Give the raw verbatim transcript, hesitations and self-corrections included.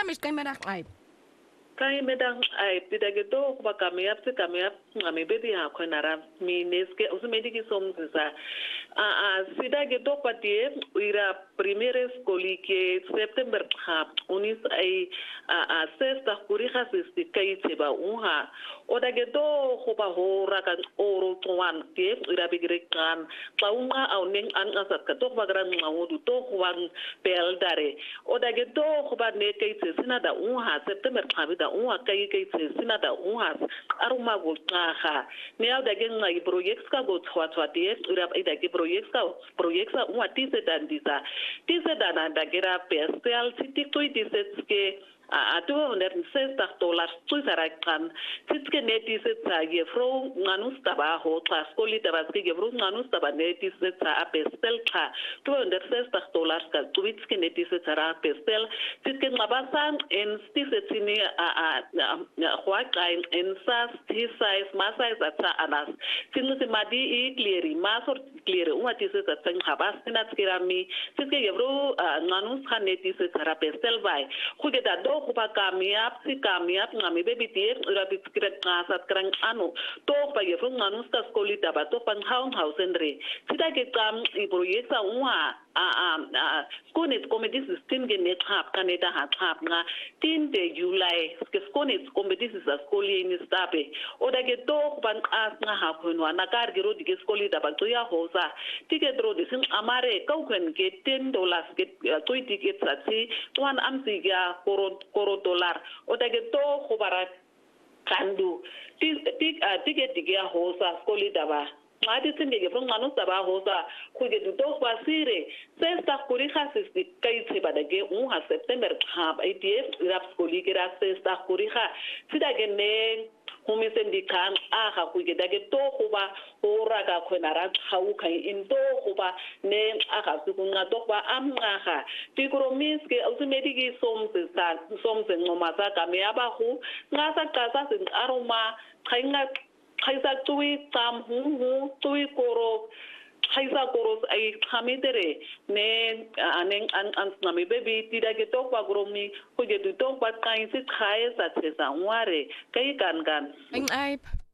is kay middag ay. Kay middag ay tidageto ba kami ap se kami ap ngami bebi ha ko nara mineske usumedi ki somza a a sidageto patie ira primera escoli que september ha unis ay a a sexta kuriha sisti kai teba unha odageto ko ba hora kan oro tuan ke ira bigre kan paunga au ning an asat ka tok bagran ngawdu to wan beldare odageto ko ba ne kai sina da unha september ha da unha kai kai sina da unha aruma go ha ne au da gen ngai projects ka go twat twat die ira ida ke projects ka projects ka unha tise dan disa tise dan da gera pestel city to dise ke a to ner sesta dollars tu sarakan titke neti se tsage fro nganus taba ho class koli taba ske ge fro nganus taba neti se tsa a pestel ka to ner sesta dollars ka tu titke neti se tsara pestel titke ngabasan en stise tini a a hwa kain en sas ti size ma size atsa anas tinu se madi i cleari ma sor clear un ati se tsa ngabas tina skirami titke ge fro nganus ka neti se tsara pestel bai khuge da do kupa kamiap si kamiap ngami bebi tie ura bitkiret ngasat kerang anu to pa ye fun nganus ka skoli daba to pan haung hausenre sida ke kam i proyek sa unha a a skonet comedy system ge net hap kaneda hat hap nga tin de july ke skonet comedy sa skoli ni stabe oda ke to pan as nga ha kunwa na kar ge ro dige skoli daba to ya hosa tike dro de sin amare kau kwen ke ten dollars ke to ticket sa ti tuan am si ga koro koro dollar otage to khubara kandu tik tik ticket digia hosa skoli daba ngati sindege fun nganu daba hosa kuje du to basire sesta kuri khasisti kai tseba dage un ha september ha itf rap skoli kira sesta kuri kha sidage ne humi sendi kan aha kuje dage to khuba ora ga khona ra khau kai in to khuba ne aha sukunga to ba amnga tikro miske ultimate gi somse sa somse ngoma sa kame abahu ngasa kasa sin aroma khainga khaisa tui tam hu hu tui koro khaisa koros ai khamidere ne anen an an nami bebi tidage to pa gromi kuje du to pa kain sit khae sa tsesa ware kai kan kan Ai